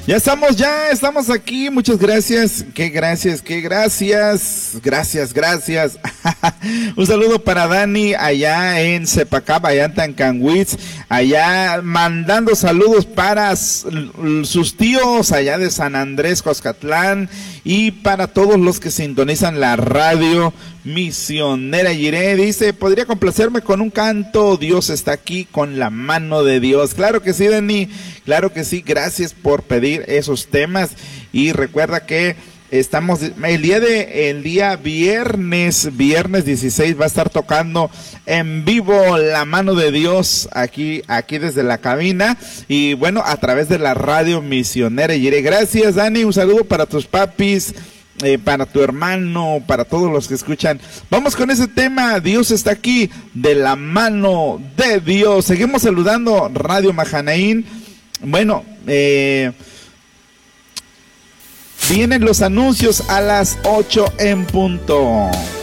Ya estamos aquí, muchas gracias, qué gracias. Un saludo para Dani allá en Cepacaba, allá en Tancanwitz, allá mandando saludos para sus tíos allá de San Andrés, Coscatlán, y para todos los que sintonizan la radio misionera Jiré. Dice, ¿podría complacerme con un canto? Dios está aquí con la mano de Dios. Claro que sí, Dani, claro que sí, gracias por pedir esos temas. Y recuerda que estamos el día viernes 16 va a estar tocando en vivo la mano de Dios aquí desde la cabina, y bueno, a través de la radio misionera Jiré. Gracias, Dani, un saludo para tus papis, para tu hermano, para todos los que escuchan. Vamos con ese tema, Dios está aquí, de la mano de Dios. Seguimos saludando Radio Mahanaín. Bueno, vienen los anuncios a las 8 en punto.